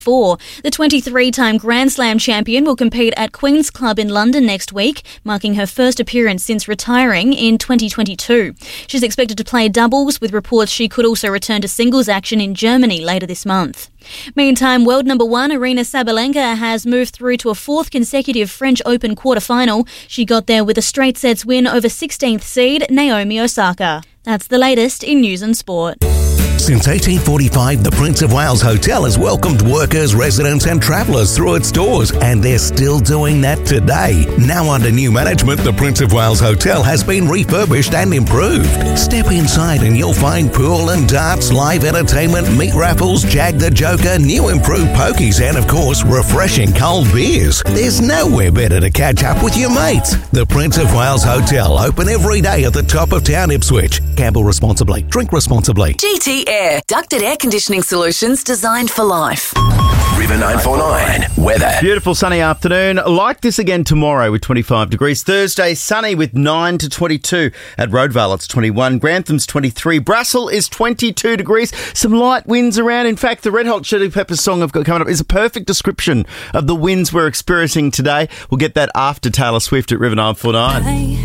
4. The 23-time Grand Slam champion will compete at Queen's Club in London next week, marking her first appearance since retiring in 2022. She's expected to play doubles, with reports she could also return to singles action in Germany later this month. Meantime, world number 1 Aryna Sabalenka has moved through to a 4th consecutive French Open quarter-final. She got there with a straight sets win over 16th seed Naomi Osaka. That's the latest in news and sport. Since 1845, the Prince of Wales Hotel has welcomed workers, residents and travellers through its doors, and they're still doing that today. Now under new management, the Prince of Wales Hotel has been refurbished and improved. Step inside and you'll find pool and darts, live entertainment, meat raffles, Jag the Joker, new improved pokies and, of course, refreshing cold beers. There's nowhere better to catch up with your mates. The Prince of Wales Hotel, open every day at the top of town, Ipswich. Gamble responsibly. Drink responsibly. GT Air, ducted air conditioning solutions designed for life. River 949 weather. Beautiful sunny afternoon. Like this again tomorrow with 25 degrees. Thursday sunny with 9 to 22. At Roadvale it's 21. Grantham's 23. Brussels is 22 degrees. Some light winds around. In fact, the Red Hot Chili Peppers song I've got coming up is a perfect description of the winds we're experiencing today. We'll get that after Taylor Swift at River 949.